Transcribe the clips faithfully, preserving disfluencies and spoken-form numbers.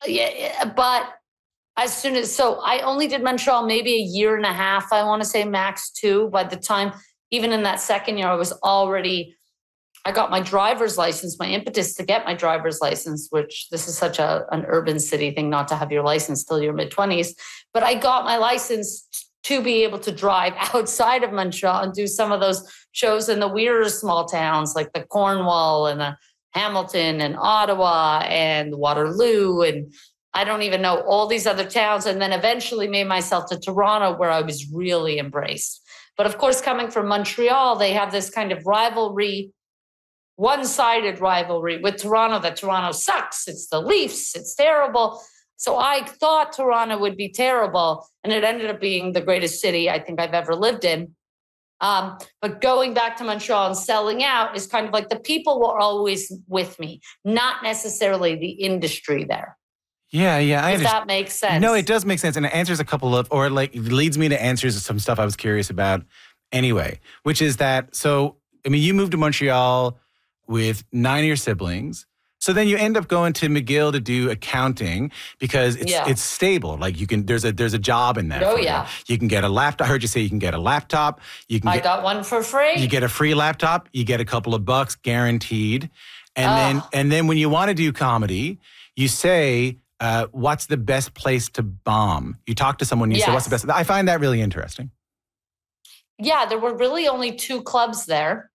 yeah, yeah, but as soon as, so I only did Montreal maybe a year and a half, I want to say max two. By the time, even in that second year, I was already, I got my driver's license, my impetus to get my driver's license, which this is such a, an urban city thing not to have your license till your mid-twenties. But I got my license to be able to drive outside of Montreal and do some of those shows in the weirder small towns like the Cornwall and the Hamilton and Ottawa and Waterloo. And I don't even know all these other towns. And then eventually made myself to Toronto, where I was really embraced. But of course, coming from Montreal, they have this kind of rivalry, one-sided rivalry with Toronto, that Toronto sucks. It's the Leafs. It's terrible. So I thought Toronto would be terrible, and it ended up being the greatest city I think I've ever lived in. Um, but going back to Montreal and selling out is kind of like the people were always with me, not necessarily the industry there. Yeah, yeah. I Does that make sense? No, it does make sense. And it answers a couple of, or like leads me to answers some stuff I was curious about anyway, which is that, so, I mean, you moved to Montreal with nine of your siblings. So then you end up going to McGill to do accounting because it's Yeah. it's stable. Like you can, there's a there's a job in that. Oh, for you. yeah. You can get a laptop. I heard you say you can get a laptop. You can I get, got one for free. you get a free laptop. You get a couple of bucks guaranteed. And Oh. then and then when you want to do comedy, you say, uh, what's the best place to bomb? You talk to someone, you say, what's the Yes. best? I find that really interesting. Yeah, there were really only two clubs there.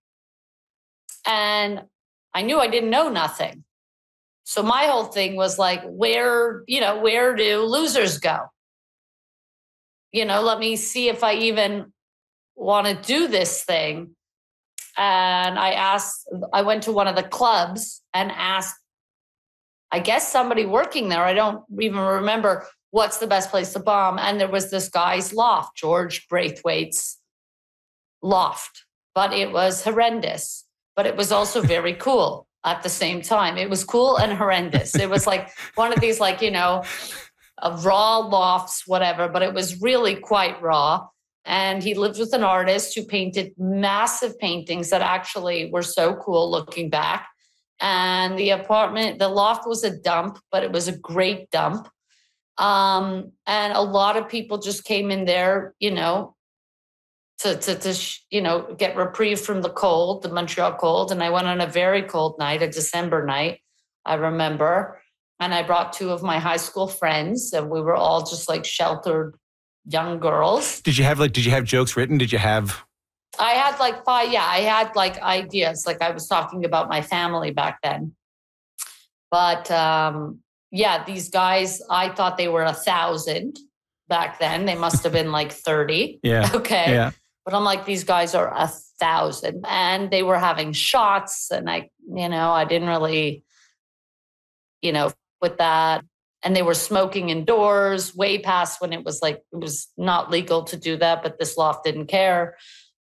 And I knew I didn't know nothing. So my whole thing was like, where, you know, where do losers go? You know, let me see if I even want to do this thing. And I asked, I went to one of the clubs and asked, I guess somebody working there, I don't even remember, what's the best place to bomb. And there was this guy's loft, George Braithwaite's loft, but it was horrendous, but it was also very cool at the same time. It was cool and horrendous. It was like one of these, like, you know, uh, raw lofts, whatever, but it was really quite raw. And he lived with an artist who painted massive paintings that actually were so cool looking back. And the apartment, the loft was a dump, but it was a great dump. Um, and a lot of people just came in there, you know, to, to, to, you know, get reprieve from the cold, the Montreal cold. And I went on a very cold night, a December night, I remember. And I brought two of my high school friends, and we were all just like sheltered young girls. Did you have like, did you have jokes written? Did you have... I had like five, yeah, I had like ideas. Like I was talking about my family back then. But um, yeah, these guys, I thought they were a thousand back then. They must have been like thirty. Yeah. Okay. Yeah. But I'm like, these guys are a thousand. And they were having shots. And I, you know, I didn't really, you know, with that. And they were smoking indoors way past when it was like, it was not legal to do that, but this loft didn't care.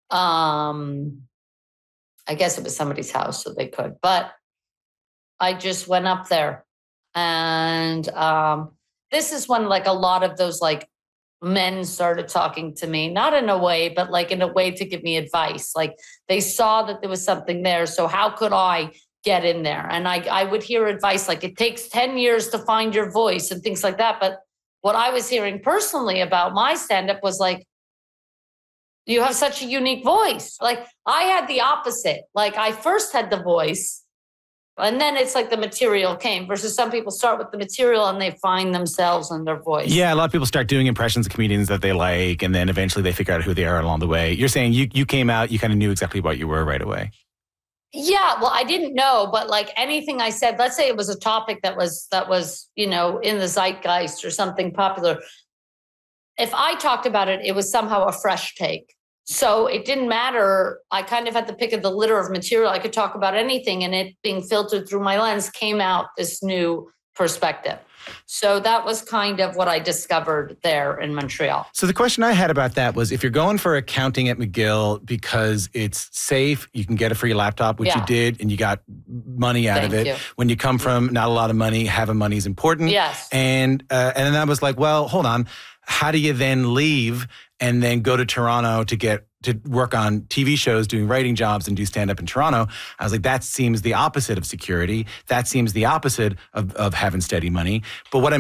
Um, I guess it was somebody's house, so they could. But I just went up there. And um, this is when like a lot of those like men started talking to me, not in a way, but like in a way to give me advice. Like they saw that there was something there. So how could I get in there? And I, I would hear advice like it takes ten years to find your voice and things like that. But what I was hearing personally about my stand-up was like, you have such a unique voice. Like I had the opposite. Like I first had the voice and then it's like the material came, versus some people start with the material and they find themselves in their voice. Yeah, a lot of people start doing impressions of comedians that they like, and then eventually they figure out who they are along the way. You're saying you you came out, you kind of knew exactly what you were right away. Yeah, well, I didn't know, but like anything I said, let's say it was a topic that was, that was, you know, in the zeitgeist or something popular. If I talked about it, it was somehow a fresh take. So it didn't matter. I kind of had the pick of the litter of material. I could talk about anything, and it being filtered through my lens came out this new perspective. So that was kind of what I discovered there in Montreal. So the question I had about that was, if you're going for accounting at McGill because it's safe, you can get a free laptop, which Yeah. you did, and you got money out Thank of it. you. When you come from not a lot of money, having money is important. Yes. And uh, and then I was like, well, hold on. How do you then leave and then go to Toronto to get to work on T V shows, doing writing jobs, and do stand-up in Toronto? I was like, that seems the opposite of security. That seems the opposite of, of having steady money. But what I'm